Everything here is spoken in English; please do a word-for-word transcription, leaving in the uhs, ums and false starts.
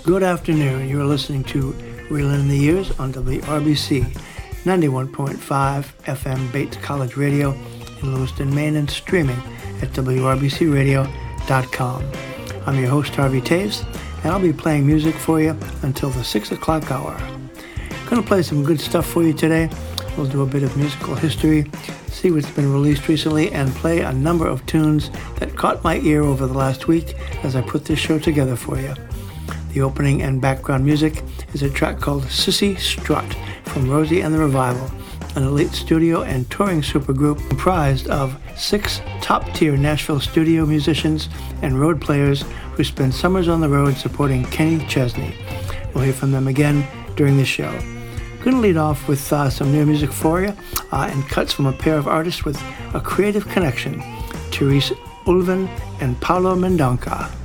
Good afternoon. You're listening to Reelin' in the Years on W R B C ninety-one point five F M Bates College Radio in Lewiston, Maine, and streaming at W R B C radio dot com. I'm your host, Harvey Taves, and I'll be playing music for you until the six o'clock hour. Going to play some good stuff for you today. We'll do a bit of musical history, see what's been released recently, and play a number of tunes that caught my ear over the last week as I put this show together for you. The opening and background music is a track called Sissy Strut from Rosie and the Revival, an elite studio and touring supergroup comprised of six top-tier Nashville studio musicians and road players who spend summers on the road supporting Kenny Chesney. We'll hear from them again during the show. I'm going to lead off with uh, some new music for you uh, and cuts from a pair of artists with a creative connection, Therese Ulven and Paulo Mendonca.